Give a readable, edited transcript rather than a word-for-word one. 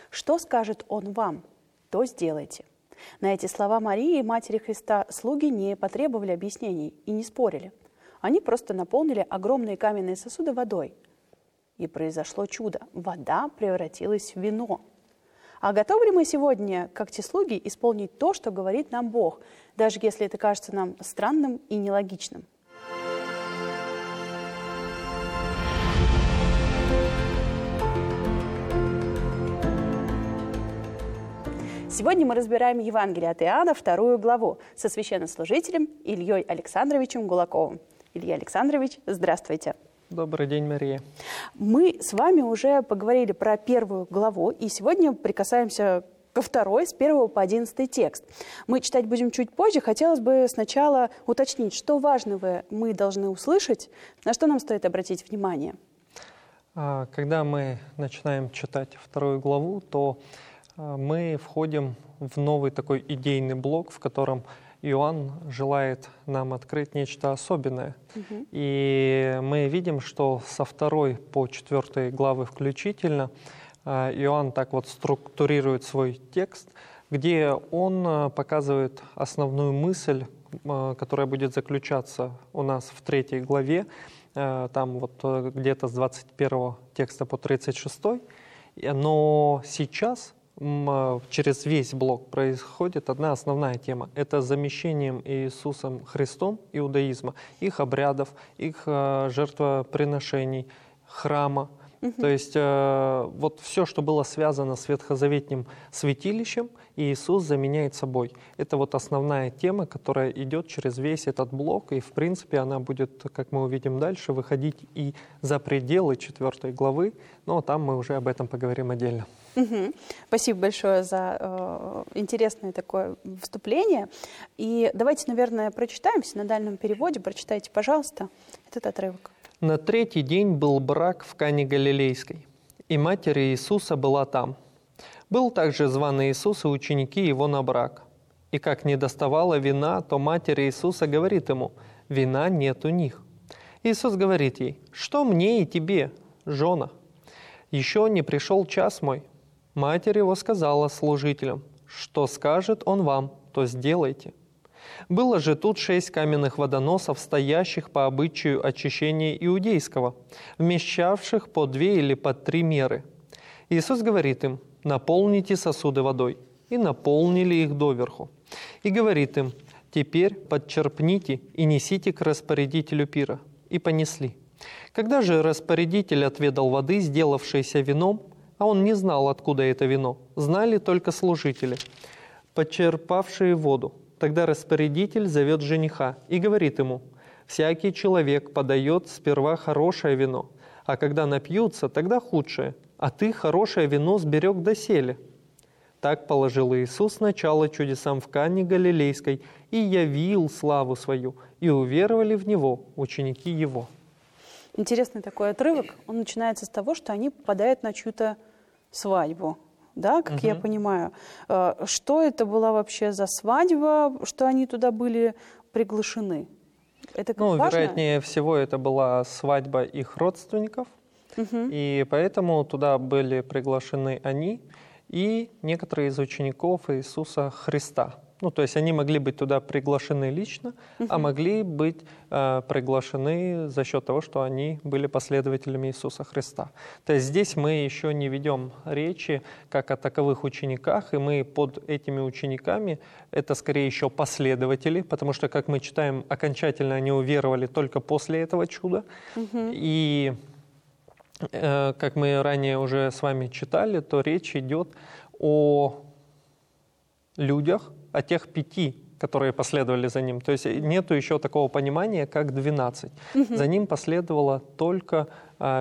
Что скажет Он вам, то сделайте». На эти слова Марии, Матери Христа, слуги не потребовали объяснений и не спорили. Они просто наполнили огромные каменные сосуды водой. И произошло чудо. Вода превратилась в вино. А готовы ли мы сегодня, как те слуги, исполнить то, что говорит нам Бог, даже если это кажется нам странным и нелогичным? Сегодня мы разбираем Евангелие от Иоанна, 2 главу, со священнослужителем Ильей Александровичем Гулаковым. Илья Александрович, здравствуйте. Добрый день, Мария. Мы с вами уже поговорили про 1 главу, и сегодня прикасаемся ко 2, с 1 по 11 текст. Мы читать будем чуть позже. Хотелось бы сначала уточнить, что важного мы должны услышать, на что нам стоит обратить внимание. Когда мы начинаем читать 2 главу, то мы входим в новый такой идейный блок, в котором Иоанн желает нам открыть нечто особенное. И мы видим, что со 2 по 4 главы включительно Иоанн так вот структурирует свой текст, где он показывает основную мысль, которая будет заключаться у нас в 3 главе, там вот где-то с 21 текста по 36. Но сейчас через весь блок происходит одна основная тема. Это замещением Иисусом Христом иудаизма, их обрядов, их жертвоприношений, храма. То есть вот все, что было связано с ветхозаветным святилищем, Иисус заменяет собой. Это вот основная тема, которая идет через весь этот блок, и в принципе она будет, как мы увидим дальше, выходить и за пределы 4 главы, но там мы уже об этом поговорим отдельно. Спасибо большое за интересное такое вступление. И давайте, наверное, прочитаем в синодальном переводе. Прочитайте, пожалуйста, этот отрывок. «На 3-й день был брак в Кане Галилейской, и матерь Иисуса была там. Был также зван Иисус и ученики его на брак. И как не доставало вина, то матерь Иисуса говорит ему: вина нет у них. Иисус говорит ей: что мне и тебе, жена? Еще не пришел час мой. Матерь его сказала служителям: что скажет он вам, то сделайте. Было же тут 6 каменных водоносов, стоящих по обычаю очищения иудейского, вмещавших по 2 или по 3 меры. Иисус говорит им: наполните сосуды водой. И наполнили их доверху. И говорит им: теперь подчерпните и несите к распорядителю пира. И понесли. Когда же распорядитель отведал воды, сделавшейся вином, а он не знал, откуда это вино, знали только служители, подчерпавшие воду, тогда распорядитель зовет жениха и говорит ему: всякий человек подает сперва хорошее вино, а когда напьются, тогда худшее, а ты хорошее вино сберег доселе. Так положил Иисус начало чудесам в Кане Галилейской и явил славу свою, и уверовали в Него ученики Его». Интересный такой отрывок. Он начинается с того, что они попадают на чью-то свадьбу. Да, как я понимаю. Что это была вообще за свадьба, что они туда были приглашены? Это важно? Вероятнее всего, это была свадьба их родственников, и поэтому туда были приглашены они и некоторые из учеников Иисуса Христа. То есть они могли быть туда приглашены лично, а могли быть приглашены за счет того, что они были последователями Иисуса Христа. То есть здесь мы еще не ведем речи как о таковых учениках, и мы под этими учениками, это скорее еще последователи, потому что, как мы читаем, окончательно они уверовали только после этого чуда. И как мы ранее уже с вами читали, то речь идет о людях, о тех 5, которые последовали за ним. То есть нету еще такого понимания, как 12. За ним последовало только